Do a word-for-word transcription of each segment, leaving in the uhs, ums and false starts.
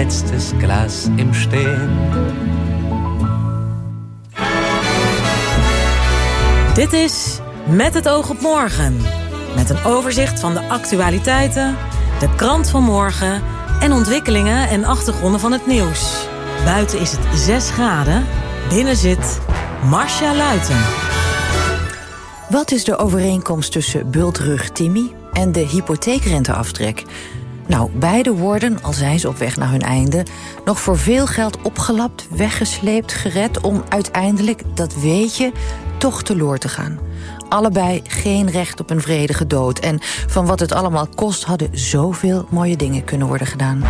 letztes Glas im Stehen. Dit is Met het oog op morgen. Met een overzicht van de actualiteiten, de krant van morgen en ontwikkelingen en achtergronden van het nieuws. Buiten is het zes graden, binnen zit Marcia Luiten. Wat is de overeenkomst tussen bultrug Timmy en de hypotheekrenteaftrek? Nou, beide worden, al zijn ze op weg naar hun einde, nog voor veel geld opgelapt, weggesleept, gered om uiteindelijk, dat weet je, toch teloor te gaan. Allebei geen recht op een vredige dood. En van wat het allemaal kost hadden zoveel mooie dingen kunnen worden gedaan.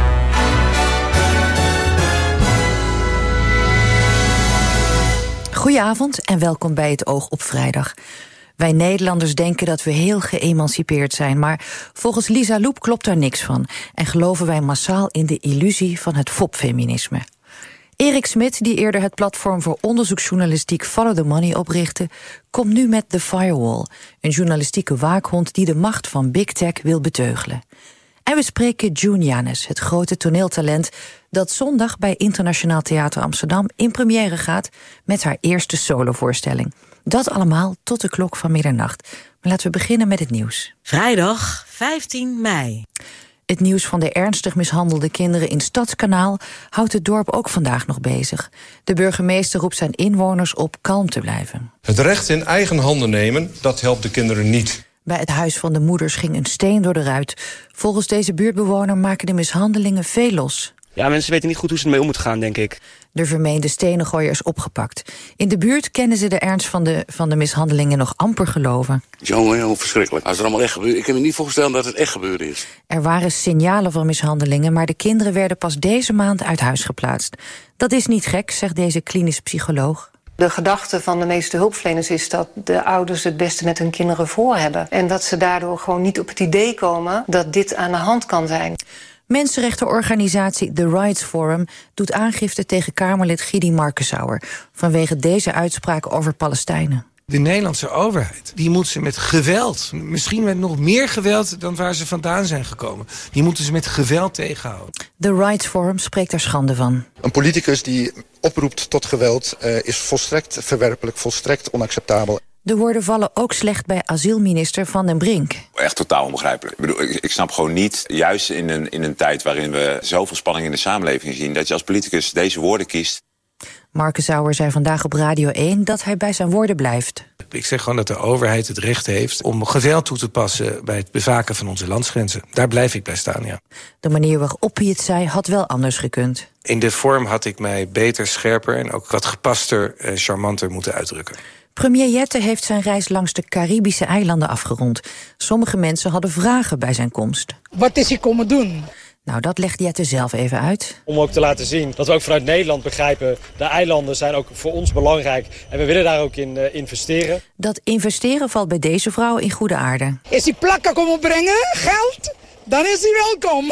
Goedenavond en welkom bij Het Oog op Vrijdag. Wij Nederlanders denken dat we heel geëmancipeerd zijn, maar volgens Lisa Loep klopt daar niks van en geloven wij massaal in de illusie van het fopfeminisme. Erik Smit, die eerder het platform voor onderzoeksjournalistiek Follow the Money oprichtte, komt nu met The Firewall, een journalistieke waakhond die de macht van Big Tech wil beteugelen. En we spreken June Jannes, het grote toneeltalent dat zondag bij Internationaal Theater Amsterdam in première gaat met haar eerste solovoorstelling. Dat allemaal tot de klok van middernacht. Maar laten we beginnen met het nieuws. Vrijdag vijftien mei. Het nieuws van de ernstig mishandelde kinderen in Stadskanaal houdt het dorp ook vandaag nog bezig. De burgemeester roept zijn inwoners op kalm te blijven. Het recht in eigen handen nemen, dat helpt de kinderen niet. Bij het huis van de moeders ging een steen door de ruit. Volgens deze buurtbewoner maken de mishandelingen veel los. Ja, mensen weten niet goed hoe ze ermee om moeten gaan, denk ik. De vermeende stenengooier is opgepakt. In de buurt kennen ze de ernst van de, van de mishandelingen nog amper geloven. Jongen, hoe verschrikkelijk. Als het allemaal echt gebeurt, ik kan me niet voorstellen dat het echt gebeurd is. Er waren signalen van mishandelingen, maar de kinderen werden pas deze maand uit huis geplaatst. Dat is niet gek, zegt deze klinisch psycholoog. De gedachte van de meeste hulpverleners is dat de ouders het beste met hun kinderen voor hebben. En dat ze daardoor gewoon niet op het idee komen dat dit aan de hand kan zijn. Mensenrechtenorganisatie The Rights Forum doet aangifte tegen Kamerlid Gidi Markensauer vanwege deze uitspraak over Palestijnen. De Nederlandse overheid, die moet ze met geweld, misschien met nog meer geweld dan waar ze vandaan zijn gekomen, die moeten ze met geweld tegenhouden. The Rights Forum spreekt daar schande van. Een politicus die oproept tot geweld uh, is volstrekt verwerpelijk, volstrekt onacceptabel. De woorden vallen ook slecht bij asielminister Van den Brink. Echt totaal onbegrijpelijk. Ik bedoel, ik, ik snap gewoon niet, juist in een, in een tijd waarin we zoveel spanning in de samenleving zien, dat je als politicus deze woorden kiest. Markensauer zei vandaag op Radio één dat hij bij zijn woorden blijft. Ik zeg gewoon dat de overheid het recht heeft om geweld toe te passen bij het bewaken van onze landsgrenzen. Daar blijf ik bij staan, ja. De manier waarop hij het zei had wel anders gekund. In de vorm had ik mij beter, scherper en ook wat gepaster, eh, charmanter moeten uitdrukken. Premier Jette heeft zijn reis langs de Caribische eilanden afgerond. Sommige mensen hadden vragen bij zijn komst. Wat is hij komen doen? Nou, dat legt Jette zelf even uit. Om ook te laten zien dat we ook vanuit Nederland begrijpen, de eilanden zijn ook voor ons belangrijk en we willen daar ook in uh, investeren. Dat investeren valt bij deze vrouw in goede aarde. Is hij plakken komen brengen, geld? Dan is hij welkom.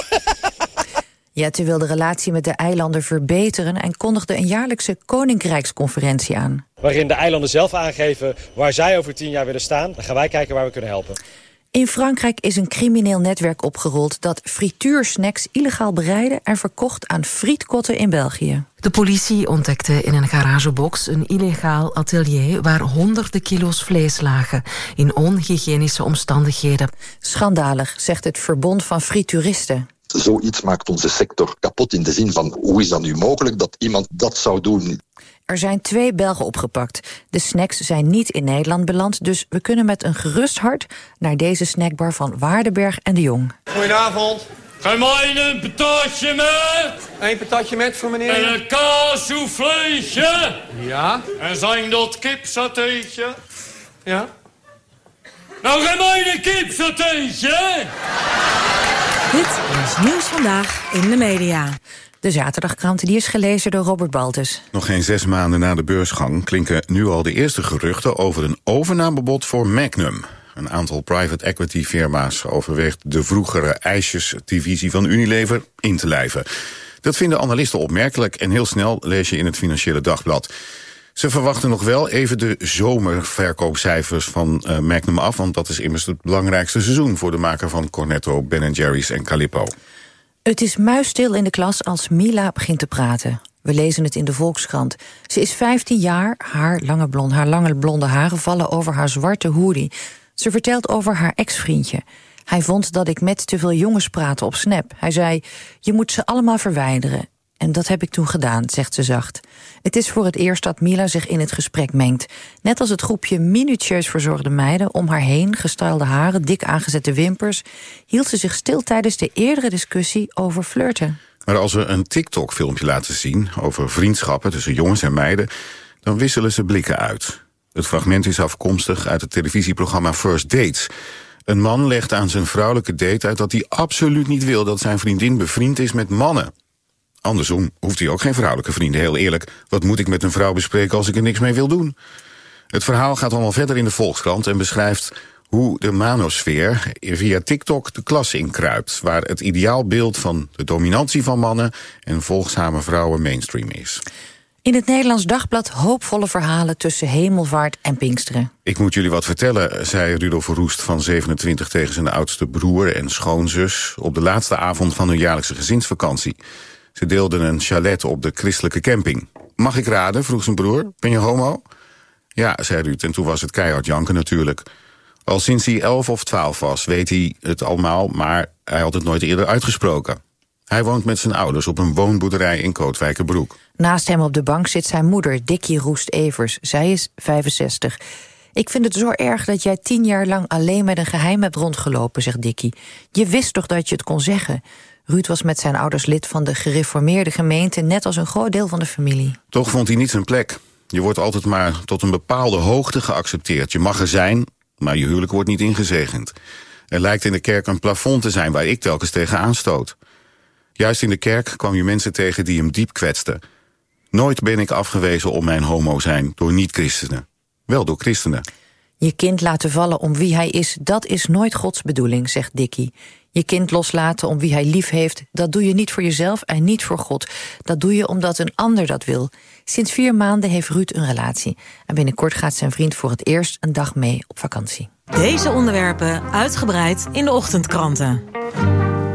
Jette wil de relatie met de eilanden verbeteren en kondigde een jaarlijkse koninkrijksconferentie aan. Waarin de eilanden zelf aangeven waar zij over tien jaar willen staan. Dan gaan wij kijken waar we kunnen helpen. In Frankrijk is een crimineel netwerk opgerold dat frituursnacks illegaal bereidde en verkocht aan frietkotten in België. De politie ontdekte in een garagebox een illegaal atelier waar honderden kilo's vlees lagen in onhygiënische omstandigheden. Schandalig, zegt het Verbond van Frituuristen. Zoiets maakt onze sector kapot in de zin van hoe is dat nu mogelijk dat iemand dat zou doen? Er zijn twee Belgen opgepakt. De snacks zijn niet in Nederland beland, dus we kunnen met een gerust hart naar deze snackbar van Waardenberg en de Jong. Goedenavond. Geef mij een patatje met. Eén patatje met voor meneer. En een kaassouffleetje. Ja. En zijn dat kipsatéetje. Ja. Nou, geef mij een kipsatéetje. Dit is Nieuws Vandaag in de media. De zaterdagkrant die is gelezen door Robert Baltus. Nog geen zes maanden na de beursgang klinken nu al de eerste geruchten over een overnamebod voor Magnum. Een aantal private equity firma's overweegt de vroegere ijsjesdivisie van Unilever in te lijven. Dat vinden analisten opmerkelijk en heel snel lees je in het Financiële Dagblad. Ze verwachten nog wel even de zomerverkoopcijfers van uh, Magnum af, want dat is immers het belangrijkste seizoen voor de maker van Cornetto, Ben en Jerry's en Calippo. Het is muisstil in de klas als Mila begint te praten. We lezen het in de Volkskrant. Ze is vijftien jaar, haar lange, blond, haar lange blonde haren vallen over haar zwarte hoodie. Ze vertelt over haar ex-vriendje. Hij vond dat ik met te veel jongens praatte op Snap. Hij zei, je moet ze allemaal verwijderen. En dat heb ik toen gedaan, zegt ze zacht. Het is voor het eerst dat Mila zich in het gesprek mengt. Net als het groepje minutieus verzorgde meiden om haar heen, gestylede haren, dik aangezette wimpers, hield ze zich stil tijdens de eerdere discussie over flirten. Maar als we een TikTok-filmpje laten zien over vriendschappen tussen jongens en meiden, dan wisselen ze blikken uit. Het fragment is afkomstig uit het televisieprogramma First Dates. Een man legt aan zijn vrouwelijke date uit dat hij absoluut niet wil dat zijn vriendin bevriend is met mannen. Andersom hoeft hij ook geen vrouwelijke vrienden. Heel eerlijk, wat moet ik met een vrouw bespreken als ik er niks mee wil doen? Het verhaal gaat allemaal verder in de Volkskrant en beschrijft hoe de manosfeer via TikTok de klas inkruipt, waar het ideaalbeeld van de dominantie van mannen en volgzame vrouwen mainstream is. In het Nederlands Dagblad hoopvolle verhalen tussen Hemelvaart en Pinksteren. Ik moet jullie wat vertellen, zei Rudolf Verroest van zevenentwintig tegen zijn oudste broer en schoonzus op de laatste avond van hun jaarlijkse gezinsvakantie. Ze deelden een chalet op de christelijke camping. Mag ik raden, vroeg zijn broer, ben je homo? Ja, zei Ruud, en toen was het keihard janken natuurlijk. Al sinds hij elf of twaalf was, weet hij het allemaal, maar hij had het nooit eerder uitgesproken. Hij woont met zijn ouders op een woonboerderij in Kootwijkerbroek. Naast hem op de bank zit zijn moeder, Dickie Roest-Evers. Zij is vijfenzestig. Ik vind het zo erg dat jij tien jaar lang alleen met een geheim hebt rondgelopen, zegt Dickie. Je wist toch dat je het kon zeggen? Ruud was met zijn ouders lid van de gereformeerde gemeente, net als een groot deel van de familie. Toch vond hij niet zijn plek. Je wordt altijd maar tot een bepaalde hoogte geaccepteerd. Je mag er zijn, maar je huwelijk wordt niet ingezegend. Er lijkt in de kerk een plafond te zijn waar ik telkens tegen aanstoot. Juist in de kerk kwam je mensen tegen die hem diep kwetsten. Nooit ben ik afgewezen om mijn homo zijn door niet-christenen. Wel door christenen. Je kind laten vallen om wie hij is, dat is nooit Gods bedoeling, zegt Dickie. Je kind loslaten om wie hij lief heeft, dat doe je niet voor jezelf en niet voor God. Dat doe je omdat een ander dat wil. Sinds vier maanden heeft Ruud een relatie. En binnenkort gaat zijn vriend voor het eerst een dag mee op vakantie. Deze onderwerpen uitgebreid in de ochtendkranten.